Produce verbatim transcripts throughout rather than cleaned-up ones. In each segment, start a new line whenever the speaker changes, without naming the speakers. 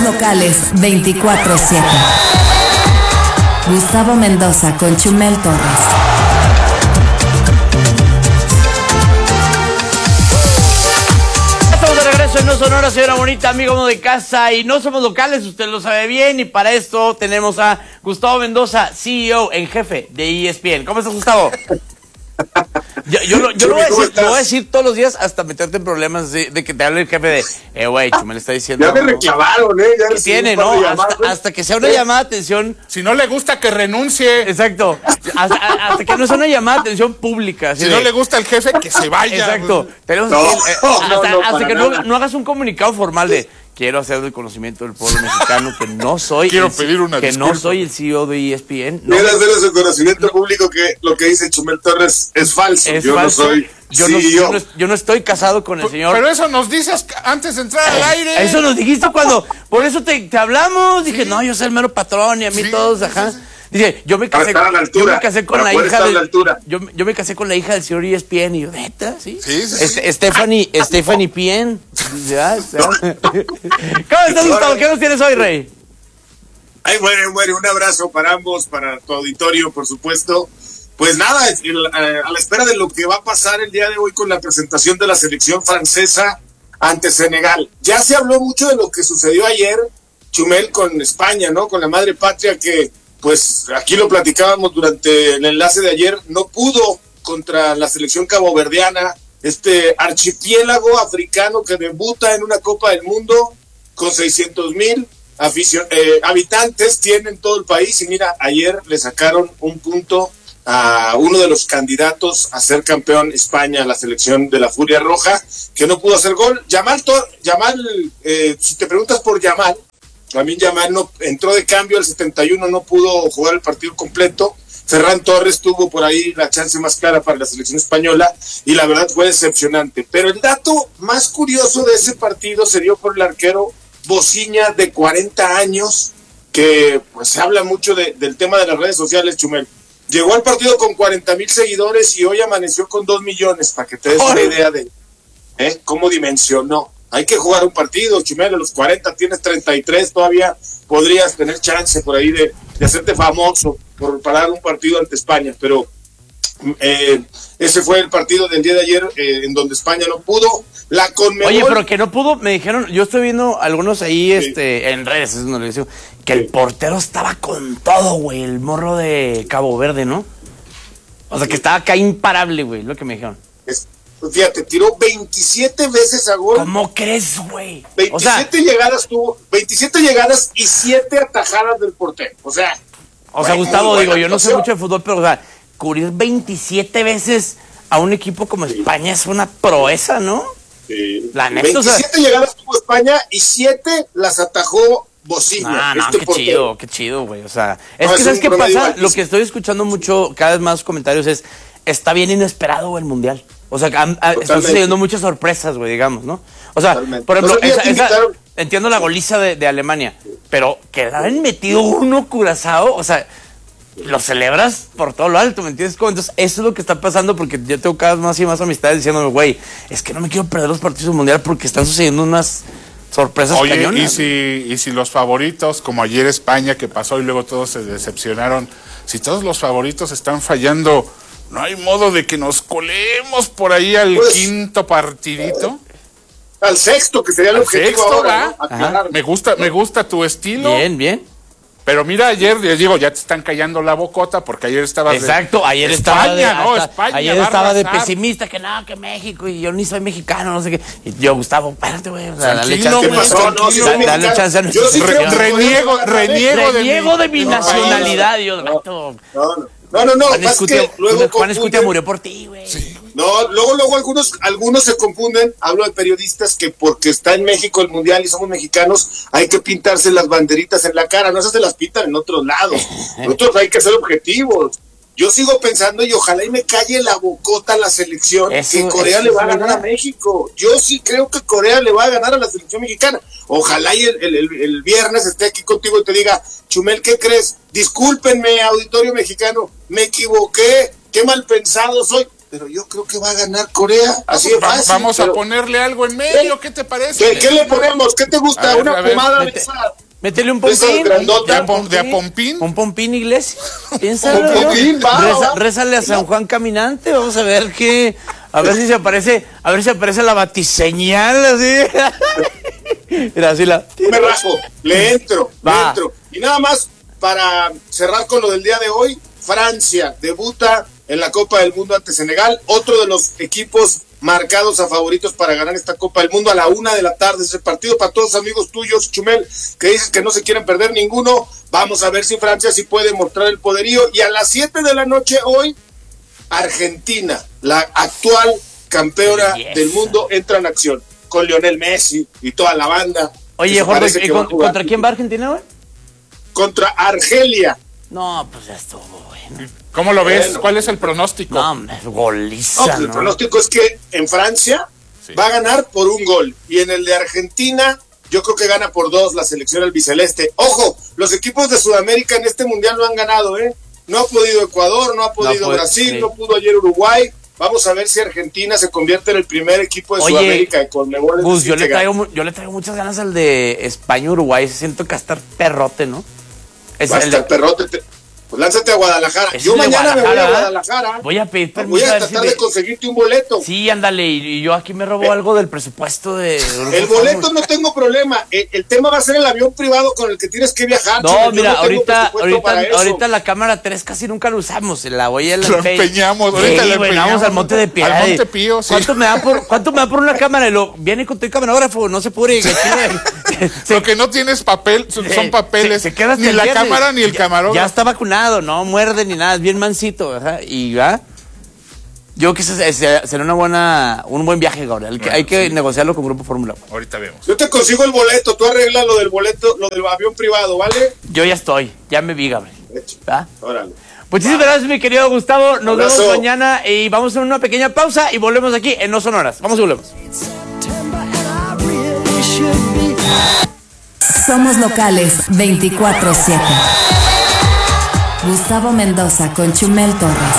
Noticias locales veinticuatro siete. Gustavo Mendoza con Chumel Torres.
Estamos de regreso en No Sonora, señora bonita, amigo de casa, y no somos locales, usted lo sabe bien, y para esto tenemos a Gustavo Mendoza, C E O en jefe de E S P N. ¿Cómo estás, Gustavo? Yo, yo, lo, yo lo, voy a decir, lo voy a decir todos los días hasta meterte en problemas de, de que te hable el jefe de, eh, güey, Chumel está diciendo.
Ya me reclamaron, ¿eh? Ya
¿Qué tiene, no? Hasta, hasta que sea una llamada de atención.
Si no le gusta, que renuncie.
Exacto. Hasta, hasta que no sea una llamada de atención pública.
Si no le gusta el jefe, que se vaya.
Exacto. Tenemos
No,
que, eh,
no,
hasta,
no,
hasta que no, no hagas un comunicado formal de quiero hacer del conocimiento del pueblo mexicano que no soy.
Quiero
el,
pedir una
que
disculpa.
no soy el C E O de E S P N. No,
Quiero hacer ese conocimiento público que lo que dice Chumel Torres es falso.
es
yo
falso.
no soy
yo no,
C E O.
yo, no, yo no estoy casado con el señor.
Pero eso nos dices antes de entrar al aire.
Eso nos dijiste cuando, por eso te, te hablamos. Dije, no, yo soy el mero patrón y a mí
Sí,
todos, ajá. Dice, yo me casé,
estar a la altura,
yo me casé con
para
la
poder
hija
estar a
del,
la altura.
yo, yo me casé con la hija del señor E S P N y yo, neta, sí.
Sí, sí,
Este,
sí.
Stephanie, Stephanie P N. Ya, ya. ¿Cómo estás, Gustavo? ¿Qué nos tienes hoy, Rey?
Ay, bueno, bueno, un abrazo para ambos, para tu auditorio, por supuesto. Pues nada, el, a la espera de lo que va a pasar el día de hoy con la presentación de la selección francesa ante Senegal. Ya se habló mucho de lo que sucedió ayer, Chumel, con España, ¿no? Con la madre patria que, pues, aquí lo platicábamos durante el enlace de ayer, no pudo contra la selección caboverdiana, este archipiélago africano que debuta en una Copa del Mundo con seiscientos mil aficion- eh, habitantes, tiene en todo el país, y mira, ayer le sacaron un punto a uno de los candidatos a ser campeón España, la selección de la Furia Roja, que no pudo hacer gol. Yamal, Tor- Yamal eh, si te preguntas por Yamal, también Yamal no, entró de cambio al setenta y uno, no pudo jugar el partido completo. Ferran Torres tuvo por ahí la chance más clara para la selección española y la verdad fue decepcionante. Pero el dato más curioso de ese partido se dio por el arquero Bociña, de cuarenta años, que pues se habla mucho de, del tema de las redes sociales, Chumel. Llegó al partido con cuarenta mil seguidores y hoy amaneció con dos millones, para que te des una idea de ¿eh? cómo dimensionó. Hay que jugar un partido, Chumel, a los cuarenta tienes treinta y tres, todavía podrías tener chance por ahí de, de hacerte famoso por parar un partido ante España, pero eh, ese fue el partido del día de ayer eh, en donde España no pudo. La Conmebol...
Oye, pero que no pudo, me dijeron, yo estoy viendo algunos ahí sí. este, en redes, es donde le digo, que sí. El portero estaba con todo, güey, el morro de Cabo Verde, ¿no? O sea, que estaba acá imparable, güey, lo que me dijeron.
Es... Fíjate, tiró veintisiete veces a gol.
¿Cómo crees, güey?
veintisiete o sea, llegadas tuvo, veintisiete llegadas y siete atajadas del portero. O sea,
o sea, Gustavo, digo, yo no sé mucho de fútbol, pero o sea, cubrir veintisiete veces a un equipo como sí. España es una proeza, ¿no?
Sí.
La neta,
veintisiete o sea, llegadas tuvo España y siete las atajó Bociña.
Ah, no,
este
qué
portero.
chido, qué chido, güey. O sea, es
no,
que,
es
¿sabes qué pasa?
altísimo.
Lo que estoy escuchando mucho, cada vez más comentarios es, está bien inesperado el Mundial. O sea, a, a, están sucediendo muchas sorpresas, güey, digamos, ¿no? O sea, Totalmente. Por ejemplo, esa, esa, entiendo la goliza de, de Alemania, pero que le han metido uno Curazao, o sea, lo celebras por todo lo alto, ¿me entiendes? Entonces, eso es lo que está pasando, porque yo tengo cada vez más y más amistades diciéndome, güey, es que no me quiero perder los partidos del Mundial porque están sucediendo unas sorpresas
Oye,
cañonas.
¿y si, y si los favoritos, como ayer España, que pasó y luego todos se decepcionaron, si todos los favoritos están fallando, ¿no hay modo de que nos colemos por ahí al pues, quinto partidito?
Al sexto, que sería el objetivo
sexto,
ahora, ¿no?
Me gusta, me gusta tu estilo.
Bien, bien.
Pero mira, ayer, les digo, ya te están callando la bocota, porque ayer estabas
Exacto,
de,
ayer
España,
estaba de,
¿no?
hasta,
España
ayer estaba de pesimista, que no, que México, y yo ni soy mexicano, no sé qué. Y yo, Gustavo, espérate, güey, o sea, dale chance.
¿Qué pasó? No, si
dale, dale chance a nuestra
sí reniego, reniego,
reniego de mi
no,
nacionalidad,
no,
Dios,
no,
no,
no, no, no, no,
Juan Escutia,
que luego
Juan Escutia murió por ti, güey.
Sí.
No, luego, luego algunos, algunos se confunden, hablo de periodistas que porque está en México el Mundial y somos mexicanos, hay que pintarse las banderitas en la cara, no esas se las pintan en otros lados, nosotros hay que ser objetivos. Yo sigo pensando y ojalá y me calle la bocota a la selección, eso, que Corea le va a ganar a México. Yo sí creo que Corea le va a ganar a la selección mexicana. Ojalá y el, el, el, el viernes esté aquí contigo y te diga, Chumel, ¿qué crees? Discúlpenme, auditorio mexicano, me equivoqué, qué mal pensado soy. pero yo creo que va a ganar Corea. Así de
vamos,
fácil.
Vamos
pero...
a ponerle algo en medio, ¿qué te parece?
¿Qué, ¿qué le ponemos? ¿Qué te gusta?
A ver,
¿Una
a ver,
pomada
mete,
de esa?
Métele un
de esas
pompín.
grandotas?
¿De a, pom- de a pompín?
Un pompín, Iglesia. Piénsalo.
Un pompín,
¿no?
va,
Reza-
va.
rézale a San Juan caminante. Vamos a ver qué. A ver si se aparece. A ver si aparece la batiseñal así. Mira, así la.
Me rajo, le entro,
Va.
le entro. Y nada más para cerrar con lo del día de hoy, Francia debuta en la Copa del Mundo ante Senegal, otro de los equipos marcados a favoritos para ganar esta Copa del Mundo a la una de la tarde. Ese partido para todos amigos tuyos, Chumel, que dices que no se quieren perder ninguno. Vamos a ver si Francia sí puede mostrar el poderío. Y a las siete de la noche hoy, Argentina, la actual campeona
Yes.
del mundo, entra en acción con Lionel Messi y toda la banda.
Oye,
Que
Jorge,
parece
¿y
que va a
con-
jugar.
¿contra quién va Argentina, güey?
Contra Argelia.
No, pues ya estuvo, güey.
¿Cómo lo ves?
Bueno.
¿Cuál es el pronóstico?
No, hombre,
No,
goliza,
pues
¿no?
el pronóstico es que en Francia
Sí.
va a ganar por un gol. Y en el de Argentina, yo creo que gana por dos la selección albiceleste. Ojo, los equipos de Sudamérica en este mundial no han ganado, ¿eh? No ha podido Ecuador, no ha podido
puede-
Brasil,
sí.
no pudo ayer Uruguay. Vamos a ver si Argentina se convierte en el primer equipo de
Oye,
Sudamérica. Con mejores
Gus, yo
que
le,
gana.
traigo, mu- yo le traigo muchas ganas al de España-Uruguay. Siento que va a estar perrote, ¿no? Es
Va a
el
estar
de-
perrote. te- Pues lánzate a Guadalajara.
Es
Yo
el de
mañana me voy a
Guadalajara.
Guadalajara.
Voy a pedir permiso.
Voy a
ver si
tratar
me-
de conseguirte un boleto.
Sí, ándale, y, y yo aquí me robo algo del presupuesto de...
El boleto no tengo problema. El, el tema va a ser el avión privado con el que tienes que viajar.
No,
Chumel. Yo
mira,
tengo
ahorita,
presupuesto para
ahorita,
eso.
ahorita la cámara tres casi nunca la usamos. La voy a la
Lo empeñamos, ahorita
Sí,
la
güey,
empeñamos.
vamos al Monte de Piedad.
Al Monte
y-
Pío, sí.
¿Cuánto me da por, cuánto me da por una cámara? Y lo viene con tu camarógrafo, no se pure.
Lo que no tienes papel, son, son papeles.
Se, se queda hasta
ni
el
la
viernes.
cámara ni el
Ya-
camarógrafo.
Ya está vacunado, no muerde ni nada, es bien mansito. Ajá, y va. Yo creo que ese- ese será una buena, un buen viaje, Gabriel. Hay que,
Bueno,
hay que
sí.
negociarlo con Grupo Fórmula.
Ahorita vemos.
Yo te consigo el boleto, tú arreglas lo del boleto, lo del avión privado, ¿vale?
Yo ya estoy, ya me vi, Gabriel.
Hecho.
¿Va?
Órale.
Muchísimas gracias, mi querido Gustavo. Nos
Abrazo.
vemos mañana y vamos a hacer una pequeña pausa y volvemos aquí en No Sonoras. Vamos y volvemos.
Somos locales veinticuatro siete. Gustavo Mendoza con Chumel Torres.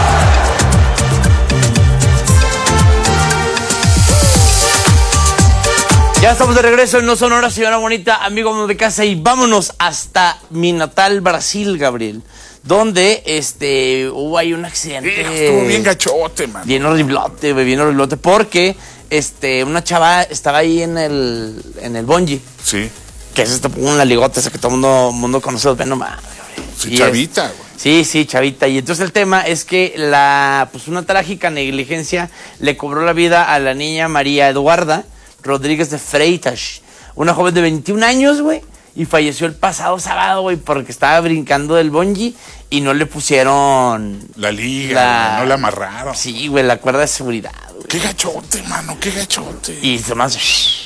Ya estamos de regreso en No Sonoras, señora bonita, amigo de casa, y vámonos hasta mi natal Brasil, Gabriel, donde este hubo ahí un accidente.
Estuvo bien gachote, man.
Bien horriblote, güey, bien horriblote, porque este una chava estaba ahí en el en el bungee,
Sí.
que es esta una ligota esa que todo el mundo, mundo conoce, ve nomás, Gabriel.
Sí,
Y es-
chavita, güey.
Sí, sí, chavita. Y entonces el tema es que la, pues una trágica negligencia le cobró la vida a la niña María Eduarda Rodríguez de Freitas, una joven de veintiún años, güey, y falleció el pasado sábado, güey, porque estaba brincando del bungee y no le pusieron
La liga,
la-
güey, no la amarraron.
Sí, güey, la cuerda de seguridad, güey.
Qué gachote, mano, qué gachote.
Y se más.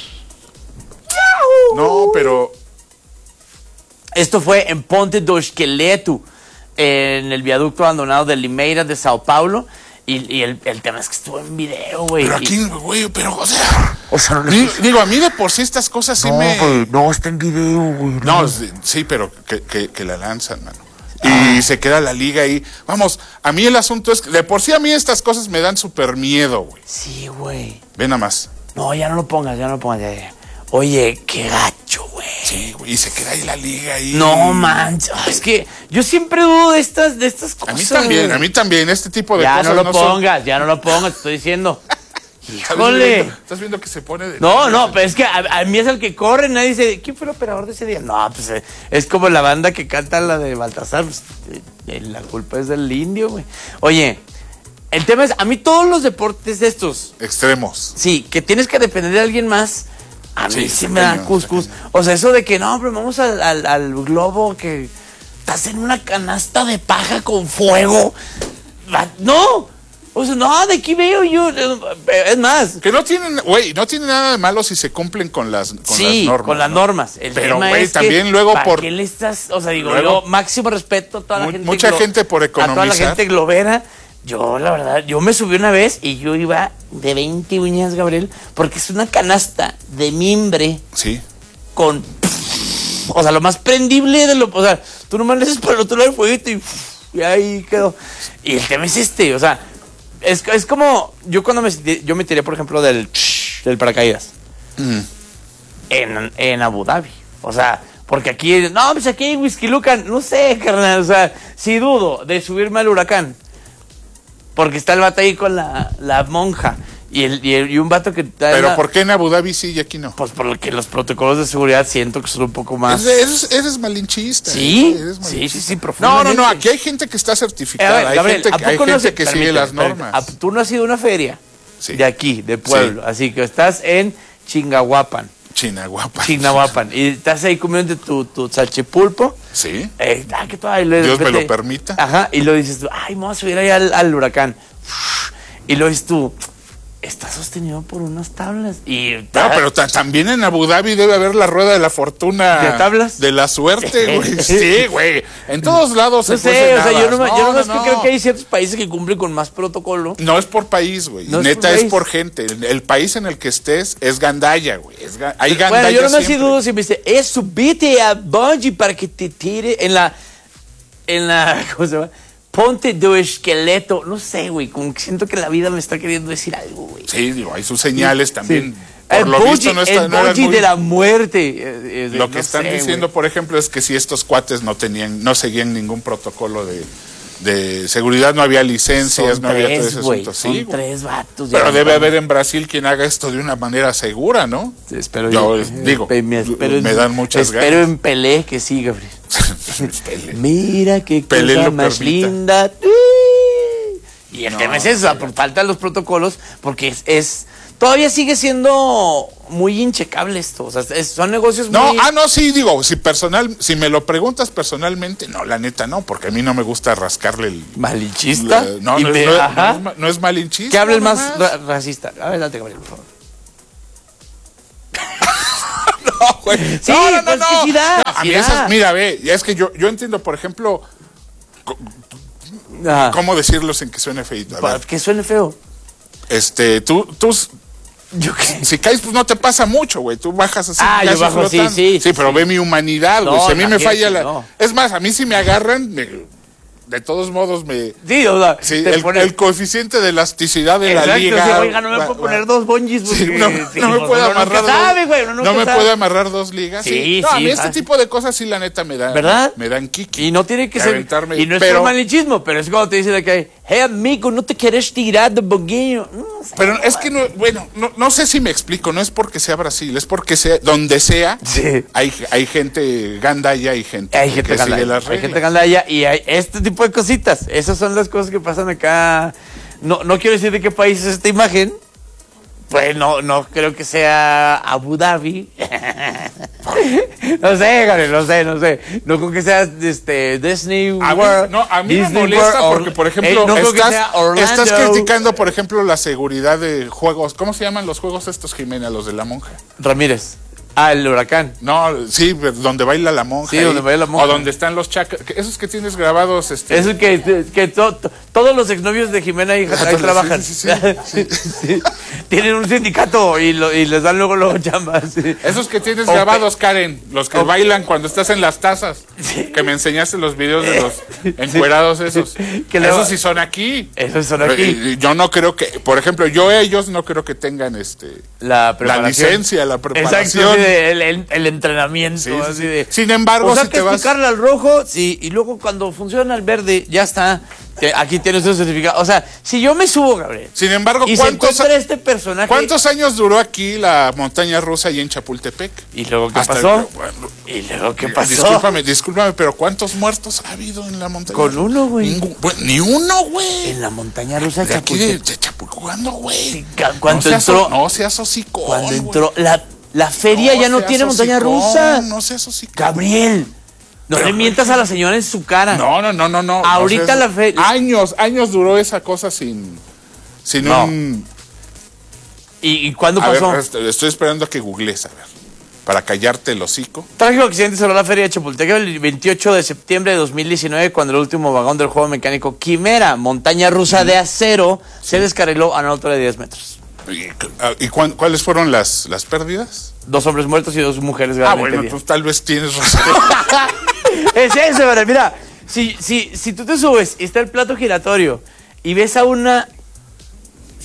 No, pero
Esto fue en Ponte do Esqueleto, en el viaducto abandonado de Limeira de Sao Paulo. Y, y el, el tema es que estuvo en video, güey.
Pero
y-
aquí, güey, pero, o sea,
O sea, no le
di-
puse-
digo, a mí de por sí estas cosas sí
No,
me...
güey, no, está en video, güey.
No, sí, sí, pero que, que, que la lanzan, mano.
Ah.
Y se queda la liga ahí. Vamos, a mí el asunto es que de por sí a mí estas cosas me dan súper miedo, güey.
Sí, güey.
Ve nada más.
No, ya no lo pongas, ya no lo pongas. ya, ya. Oye, qué gacho, güey.
Sí, güey, y se queda ahí la liga ahí.
No, manches. Ay, es que yo siempre dudo de estas, de estas
A
cosas.
mí también, a mí también, este tipo de
Ya
cosas
no lo
son-
pongas, ya no lo pongas, te estoy diciendo.
¿Estás
Híjole.
viendo- ¿Estás viendo que se pone de...
No, no, pero es que a, a mí es el que corre, nadie dice, ¿quién fue el operador de ese día? No, pues eh, es como la banda que canta la de Baltasar, pues, eh, la culpa es del indio, güey. Oye, el tema es, a mí todos los deportes de estos,
Extremos.
sí, que tienes que depender de alguien más, a mí
Sí,
sí
está
me da
cañón,
cuscus.
está cañón.
O sea, eso de que no, pero vamos al, al, al globo que estás en una canasta de paja con fuego. Va- No, o sea, no, de aquí veo yo, eh, es más.
Que no tienen, güey, no tiene nada de malo si se cumplen con las, con
Sí,
las normas.
con las
¿no?
normas. El
Pero,
tema
güey,
es que,
también luego
¿para
por-
qué le estás? O sea, digo,
Luego-
yo máximo respeto a toda la
Mu-
gente.
mucha gente por
A toda la
economizar.
gente globera. Yo, la verdad, yo me subí una vez y yo iba de veinte uñas, Gabriel, porque es una canasta de mimbre
Sí.
con. O sea, lo más prendible de lo. O sea, tú nomás le haces para el otro lado del fueguito y, y ahí quedó. Y el tema es este, o sea. Es, es como, yo cuando me, yo me tiré, por ejemplo, del, del paracaídas. Mm. En, en Abu Dhabi. O sea, porque aquí, no, pues aquí hay Whisky Lucan, no sé, carnal. O sea, sí dudo de subirme al huracán. Porque está el vato ahí con la, la monja. Y, el, y, el, y un vato que...
¿Pero la, por qué en Abu Dhabi sí y aquí no?
Pues porque los protocolos de seguridad siento que son un poco más...
Eres, eres malinchista.
¿Sí?
Eres malinchista.
Sí, sí, sí, profundamente.
No, no, no, aquí hay gente que está certificada. Eh, ver, hay Gabriel, gente, hay gente no se, que sigue las normas.
¿A, tú no has ido a una feria? Sí. De aquí, de pueblo. Sí. Así que estás en Chingahuapan.
Chinahuapan.
Chinahuapan. Y estás ahí comiendo tu, tu salchipulpo.
Sí.
Eh, ah, que todo, le,
Dios
vete,
me lo permita.
Ajá. Y lo dices tú, ay, vamos a subir ahí al, al huracán. Y lo dices tú, está sostenido por unas tablas. Y
no, pero t- también en Abu Dhabi debe haber la rueda de la fortuna.
¿De tablas?
De la suerte, güey. Sí, güey. En todos lados
no
se
sé, o sea, yo no,
no,
yo no,
no,
no. creo que hay ciertos países que cumplen con más protocolo.
No es por país, güey. No Neta es por, es por gente. El, el país en el que estés es gandalla, güey. Es ga- hay gandalla.
Bueno, yo no me he dudo si me dice, es subite a bungee para que te tire en la, en la, ¿cómo se llama? Ponte de esqueleto, no sé, güey, como que siento que la vida me está queriendo decir algo, güey.
Sí, digo, hay sus señales sí, también.
Sí.
Por
el
lo
bungee,
visto no está,
el
no
bungee
muy...
de la muerte. Eh,
lo que
no
están
sé,
diciendo,
güey.
por ejemplo, es que si estos cuates no tenían, no seguían ningún protocolo de, de seguridad, no había licencias,
son
no
tres,
había todo ese
güey,
asunto.
Son
sí,
tres vatos.
Pero debe haber en Brasil quien haga esto de una manera segura, ¿no?
Sí, espero
yo,
yo,
digo,
me, espero,
me dan muchas
espero
ganas.
Espero en Pelé que sí, Gabriel. Mira qué
Pelé
cosa
lo
más
permita.
linda. Y el no, tema es eso, por falta de los protocolos, porque es, es todavía sigue siendo muy inchecable esto. O sea, es, son negocios
no,
muy...
ah, no, sí, digo, si personal, si me lo preguntas personalmente, no, la neta no, porque a mí no me gusta rascarle el...
¿Malinchista?
La, no, no,
me,
es, no, no, es, no es malinchista.
¿Qué hable el más ra- racista? A ver, date, Gabriel, por favor.
No, güey.
Sí,
no, no, no,
pues
no.
Que sí da,
no a
sí
mí
da.
esas, mira, ve, es que yo, yo entiendo, por ejemplo,
Ajá.
cómo decirlo sin que suene feito. A ver,
que suene feo.
Este, tú, tú,
¿Yo qué?
si caes, pues no te pasa mucho, güey. Tú bajas así.
Ah, yo bajo así, sí.
Sí, pero
sí.
ve mi humanidad, güey.
No,
si a mí me falla la...
No.
Es más, a mí si me agarran, me... de todos modos me...
Sí, o sea,
sí, el,
pone...
el coeficiente de elasticidad de
Exacto,
la liga...
Sí, oiga, no me puedo poner dos bungees porque...
Sí, no,
sí,
no me
pues,
puedo
uno
amarrar
nunca
dos,
sabe, güey, uno nunca
no me
sabe.
puedo amarrar dos ligas.
Sí,
sí. No,
sí,
a mí este
fácil.
tipo de cosas sí, la neta, me dan...
¿Verdad?
Me dan kiki.
Y no tiene que ser...
Aventarme,
y no es
pero,
por malinchismo, pero es cuando te dicen de que... Hey, amigo, ¿no te quieres tirar de bunguillo? No sé,
pero es que, no, bueno, no, no sé si me explico. No es porque sea Brasil, es porque sea donde sea,
sí.
hay, hay gente gandalla y gente,
hay gente
que sigue
gandalla,
las
hay
reglas.
gente gandalla y hay este tipo de cositas. Esas son las cosas que pasan acá. No, no quiero decir de qué país es esta imagen. Pues no, no creo que sea Abu Dhabi. no sé, Gabriel, no sé, no sé. No creo que sea este, Disney
A mí,
World.
no, a mí
Disney
me molesta
World,
porque, por ejemplo,
eh, no creo que
estás,
sea Orlando.
estás criticando, por ejemplo, la seguridad de juegos. ¿Cómo se llaman los juegos estos, Jimena, los de la monja?
Ramírez. Ah, el huracán.
No, sí, donde baila la monja.
Sí, donde baila la monja.
O donde están los chacas. Esos que tienes grabados. Este...
Eso que, que to, to, todos los exnovios de Jimena y ahí trabajan.
Sí, sí, sí, sí.
sí. Tienen un sindicato y, lo, y les dan luego luego chambas. Sí.
Esos que tienes
O
grabados,
pe-
Karen. Los que
o
bailan cuando estás en las tazas.
Sí.
Que me enseñaste los videos de los encuerados esos.
Que luego,
esos sí son aquí.
Esos son aquí.
Pero, yo no creo que, por ejemplo, yo ellos no creo que tengan este
la,
la licencia, la preparación.
Exacto, sí, el, el, el entrenamiento.
Sí, sí,
así
sí.
de,
Sin embargo,
o sea,
si
que
te vas...
explicarle al rojo, sí, y luego cuando funciona el verde, ya está. Te, aquí tienes un certificado. O sea, si yo me subo, Gabriel.
Sin embargo,
y
¿cuántos,
se encuentra este personaje.
¿cuántos años duró aquí la montaña rusa y en Chapultepec?
¿Y luego qué
Hasta
pasó?
el- bueno,
¿Y luego qué pasó?
Discúlpame, discúlpame, pero ¿cuántos muertos ha habido en la montaña?
Con uno, güey.
Ningún- bueno, ni uno, güey.
En la montaña rusa de
De aquí de,
Chapultepec.
de Chapultepec, ¿cuándo, güey?
Sí, ca- cuando
no seas,
entró-
No seas hocicón,
Cuando
güey.
entró la, la feria ya no
seas
tiene montaña
hocicón,
rusa.
No seas hocicón.
Gabriel, no
Pero,
le mientas a la señora en su cara.
No, no, no, no, no.
Ahorita
no seas-
la fe-
Años, años duró esa cosa sin... Sin
No.
un...
¿Y, y cuándo
A
pasó?
ver, est- estoy esperando a que googlees, a ver. Para callarte el hocico.
Trágico accidente sobre la feria de Chapultepec el veintiocho de septiembre de dos mil diecinueve, cuando el último vagón del juego mecánico Quimera, montaña rusa de acero, se descarriló a una altura de diez metros.
¿Y, y cuán- cuáles fueron las, las pérdidas?
Dos hombres muertos y dos mujeres
Ah,
gravemente
bueno,
heridas.
pues tal vez tienes razón.
Es eso, ¿verdad? Mira, si, si, si tú te subes y está el plato giratorio y ves a una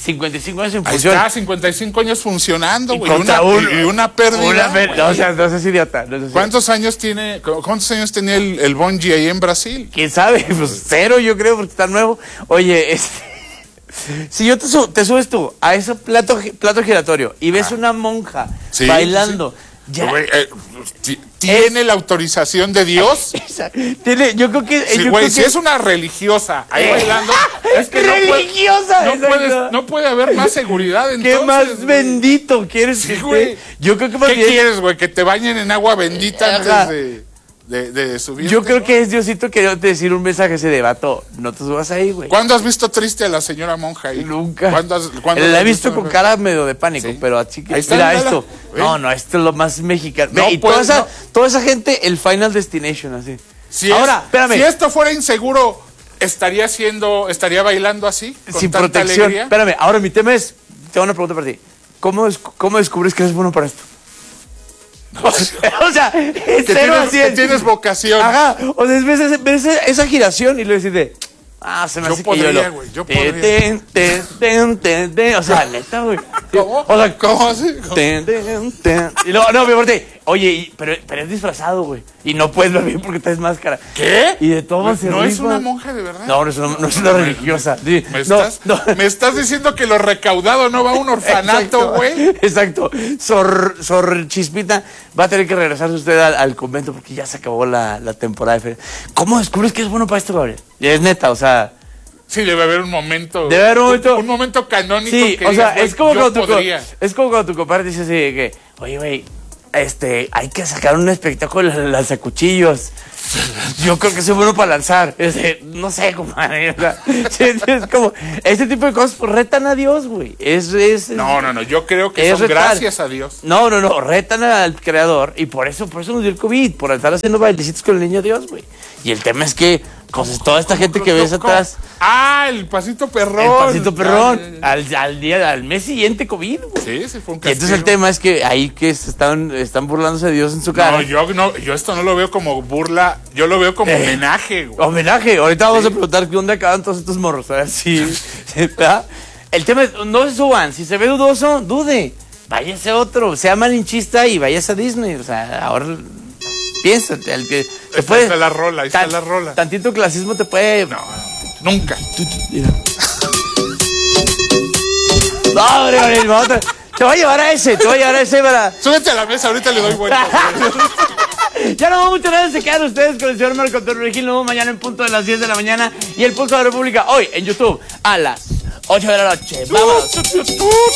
cincuenta y cinco años en
Ahí
función.
está, cincuenta y cinco años funcionando,
Y
güey.
contra
Una,
uno.
y una pérdida.
Una per-
güey.
no, o sea, no seas idiota. No seas
¿Cuántos años tiene, cuántos años tenía el, el Bungie ahí en Brasil?
¿Quién sabe? Pues cero, yo creo, porque está nuevo. Oye, este, si yo te, su- te subes tú a ese plato, gi- plato giratorio y ves
Ah.
una monja
Sí,
bailando, ya.
Güey, eh, ti- ¿tiene la autorización de Dios?
Esa- tiene, yo creo que.
Sí,
yo
güey,
creo
si
que-
es una religiosa ahí
Eh.
bailando, es que no puede,
religiosa,
no,
exacto.
puedes- no puede haber más seguridad entonces.
¿Qué más
güey.
bendito quieres
Sí,
que esté?
güey.
Yo creo que más
¿Qué
bien-
quieres, güey? ¿Que te bañen en agua bendita
Ajá.
antes de, de, de subir?
Yo creo que es Diosito queriéndote decir un mensaje ese de vato, no te subas ahí, güey.
¿Cuándo has visto triste a la señora monja ahí?
Nunca.
¿Cuándo has, cuándo
La
la
he
has
visto con cara medio de pánico,
Sí.
pero así que.
Ahí está,
Mira
mírala.
esto.
Ve.
No, no, esto es lo más mexicano.
No
Ve, y
puede,
toda esa,
no.
toda esa gente, el Final Destination, así.
Si
Ahora,
es-
espérame.
Si esto fuera inseguro, ¿estaría haciendo, estaría bailando así? Con
Sin
tanta
protección.
alegría?
Espérame, ahora mi tema es. Tengo una pregunta para ti. ¿Cómo, des- cómo descubres que eres bueno para esto? O sea, es
Que
cero a
tienes,
cien.
que tienes vocación.
Ajá, o sea, ves, ese- ves esa, esa giración y lo dices de, ah, se me
Yo
hace
podría,
que yo lo...
güey, yo
Ten,
podría.
ten, ten, ten, ten, ten, o sea, neta, güey.
¿Cómo?
O sea,
¿Cómo así? ¿Cómo?
ten, ten, ten. Y luego, no, mi amor, oye, y- pero, pero es disfrazado, güey. Y no puedes ver bien porque traes máscara.
¿Qué?
Y de todo se
¿No es
rifa.
una monja de verdad?
No, no es una, no es una religiosa. Sí,
¿Me
no,
estás,
no.
¿Me estás diciendo que lo recaudado no va a un orfanato,
Exacto,
güey?
Exacto. Sor, Sor Chispita va a tener que regresarse usted al, al convento porque ya se acabó la, la temporada de feria. ¿Cómo descubres que es bueno para esto, Gabriel? Y es neta, o sea.
Sí, debe haber un momento.
Debe haber un momento.
Un momento canónico.
Sí,
que
o sea,
digas, güey,
es como
yo
cuando tu, co-
podría.
es como cuando tu compadre dice así de que, oye, güey, este, hay que sacar un espectáculo de lanzacuchillos. Yo creo que soy bueno para lanzar. Es de, no sé, compadre. O sea, sí, es como, este tipo de cosas pues, retan a Dios, güey. Es, es,
No, no, no. Yo creo que
es
son
retar.
gracias a Dios.
No, no, no, retan al creador y por eso, por eso nos dio el COVID, por estar haciendo bailecitos con el niño Dios, güey. Y el tema es que, pues toda esta gente que ves
¿Cómo?
atrás,
Ah, el pasito perrón.
el pasito perrón,
Ya, ya, ya.
al, al día, al mes siguiente COVID, güey.
Sí, sí, fue un
Y entonces el
castigo.
tema es que ahí que se están, están burlándose de Dios en su cara.
No, yo no, yo esto no lo veo como burla, yo lo veo como
Eh.
homenaje, güey.
Homenaje, ahorita vamos a preguntar dónde acaban todos estos morros, a ver si, ¿verdad? El tema es, no se suban, si se ve dudoso, dude, váyase otro, sea malinchista y váyase a Disney, o sea, ahora piénsate, el que te
Ahí
puede,
está la rola, ahí está
tan-
la rola.
Tantito clasismo te puede,
No, nunca.
no, hombre, hombre, vamos a- te voy a llevar a ese, te voy a llevar a ese para...
Súbete a la mesa, ahorita le doy vuelta.
Ya no, muchas gracias, se quedan ustedes con el señor Marco Antonio Regil. Nos vemos mañana en punto de las diez de la mañana y el Pulso de la República hoy en YouTube a las ocho de la noche. Vámonos.